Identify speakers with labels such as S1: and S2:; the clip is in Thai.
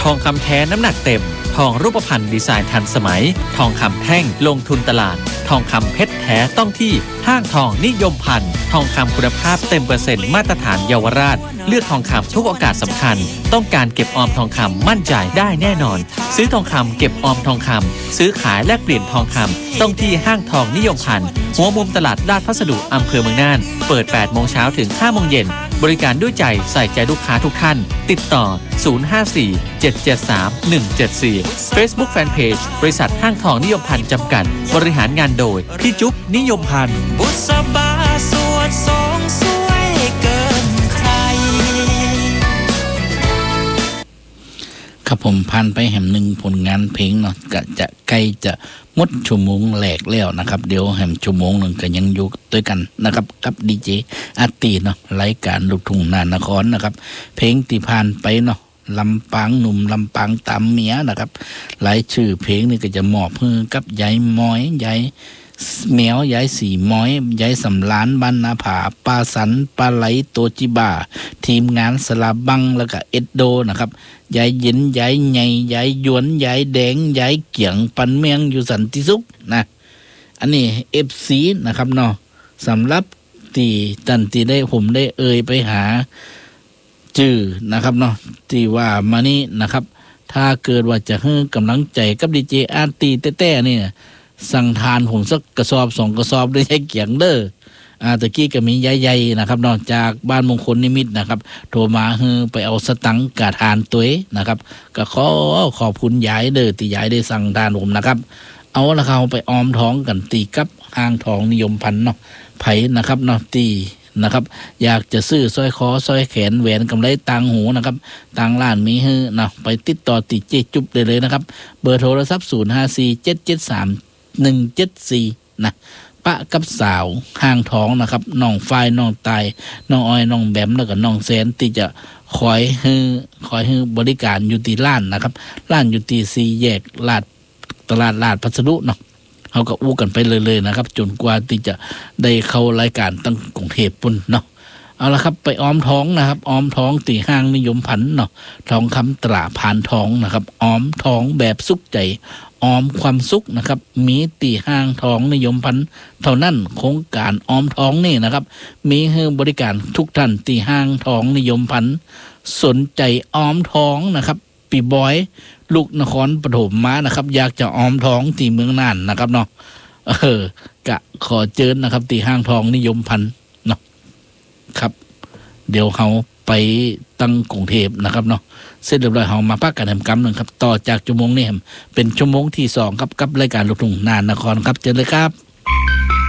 S1: องคำแท้น้ำหนักเต็มทองรูปพรรณดีไซน์ทันสมัยทองคำแท่งลงทุนตลาดทองคำเพชรแท้ต้องที่ห้างทองนิยมพันธ์ทองคำคุณภาพเต็มเปอร์เซ็นต์มาตรฐานเยาวราชเลือกทองคำทุกโอกาสสำคัญต้องการเก็บออมทองคำมั่นใจได้แน่นอนซื้อทองคำเก็บออมทองคำซื้อขายแลกเปลี่ยนทองคำต้องที่ห้างทองนิยมพันธ์หัวมุมตลาดลาดพัสดุอำเภอเมืองน่านเปิด 8 โมงเช้าถึง 5 โมงเย็นบริการด้วยใจใส่ใจลูกค้าทุกท่านติดต่อ 054-773-174 Facebook Fanpage บริษัทห้างทองนิยมพันธ์จำกัดบริหารงานโดยพี่จุ๊บนิยมพันธ์
S2: บุษบาสวดทรงสวยเกินใคร
S3: ครับผมผ่านไปแห่มหนึ่งผลงานเพลงเนาะก็จะใกล้จะหมดชั่วโมงแหลกแล้วนะครับเดี๋ยวแห่มชั่วโมงหนึ่งก็ยังอยู่ด้วยกันนะครับกับดีเจอาร์ตีเนาะรายการลูกทุ่งนานครนะครับเพลงที่ผ่านไปเนาะลำปางหนุ่มลำปางตามเมียนะครับหลายชื่อเพลงนี่ก็จะมอบให้กับยายม้อยยายแมวยายสีม้อยยายสำล้านบ้านนาผาปาสันปาไหลโตจิบาทีมงานสลาบังแล้วก็เอ็ดโดนะครับยายเย็นยายใหญ่ยายหยวนยายแดงยายเกี่ยงปันเมียงอยู่สันติสุขนะอันนี้ FC นะครับเนาะสำหรับที่ตันที่ได้ผมได้ไปหาชื่อนะครับเนาะที่ว่ามานี่นะครับถ้าเกิดว่าจะให้กำลังใจกับดีเจอาร์ตีแต้ๆนี่สั่งทานผมสักกระสอบ2กระสอบด้วยให้เกี่ยงเด้อตะกี้ก็มียายใหญ่นะครับนอกจากบ้านมงคลนิมิตนะครับโทรมาให้ไปเอาสตังค์กะทานตัวนะครับก็ขอบคุณยายเด้อที่ยายได้สั่งทานผมนะครับเอาละเขาไปออมท้องกันตีกับห้างทองนิยมพันธ์เนาะไผนะครับเนาะตีนะครับอยากจะซื้อสร้อยคอสร้อยแขนแหวนกำไรต่างหูนะครับต่างร้านมีให้นะไปติดต่อติเจจุ๊บได้เลยนะครับเบอร์โทรศัพท์054-773-174นะปะกับสาวห้างท้องนะครับน้องฝ้ายน้องตายน้องอ้อยน้องแบมแล้วก็น้องแสนที่จะคอยให้บริการอยู่ที่ร้านนะครับร้านอยู่ที่4แยกตลาดลาดพัสดุเนาะเขาก็อู้กันไปเลยนะครับจนกว่าที่จะได้เข้ารายการตั้งกรุงเทพปุ่นเนาะเอาละครับไปออมท้องนะครับออมท้องตีห้างนิยมพันธ์เนาะทองคำตราผ่านท้องนะครับออมท้องแบบสุขใจออมความสุขนะครับมีตีห้างทองนิยมพันธ์เท่านั้นโครงการออมท้องนี่นะครับมีให้บริการทุกท่านตีห้างทองนิยมพันธ์สนใจออมท้องนะครับปีบอยลูกนครปฐมมานะครับอยากจะออมท้องที่เมืองน่านนะครับเนาะกะขอเชิญนะครับที่ห้างทองนิยมพันธ์เนาะครับเดี๋ยวเขาไปตั้งกรุงเทพนะครับเนาะเสร็จเรียบร้อยเขามาพักกันแหมกำหนึ่งครับต่อจากชั่วโมงนี้เป็นชั่วโมงที่2ครับกับรายการลูกทุ่งนานครครับเจอเลยครับ